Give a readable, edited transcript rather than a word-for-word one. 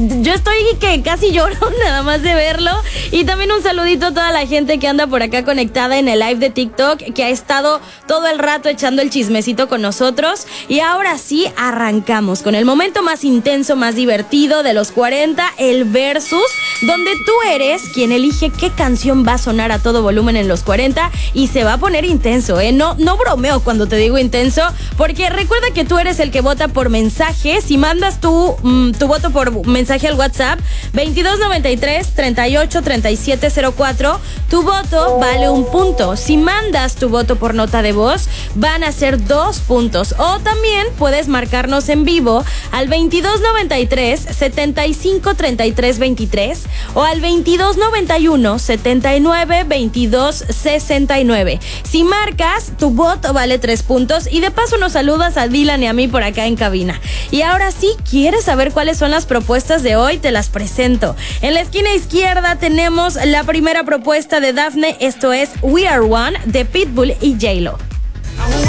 yo estoy que casi lloro nada más de verlo. Y también un saludito a toda la gente que anda por acá conectada en el live de TikTok, que ha estado todo el rato echando el chismecito con nosotros. Y ahora sí, arrancamos con el momento más intenso, más divertido de los 40, el Versus, donde tú eres quien elige qué canción va a sonar a todo volumen en los 40 y se va a poner intenso, ¿eh? No bromeo cuando te digo intenso, porque recuerda que tú eres el que vota por mensaje. Si mandas tu voto por mensaje al WhatsApp 2293 38 37 04, tu voto vale 1 punto. Si mandas tu voto por nota de voz, van a ser 2 puntos. O también puedes marcarnos en vivo al 2293 75 33 23 o al 2291 79 22 69. Si marcas, tu voto vale 3 puntos y de paso nos saludas a Dylan y a mí por acá en cabina. Y ahora sí, ¿quieres saber cuáles son las propuestas de hoy? Te las presento. En la esquina izquierda tenemos la primera propuesta de Dafne, esto es We Are One de Pitbull y J-Lo.